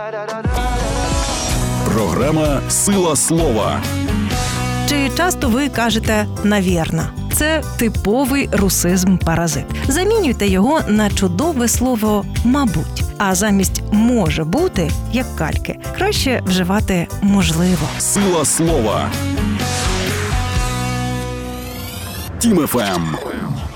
Програма «Сила слова». Чи часто ви кажете «навірно»? Це типовий русизм-паразит. Замінюйте його на чудове слово «мабуть». А замість «може бути», як кальки, краще вживати «можливо». Сила слова. Тім ФМ.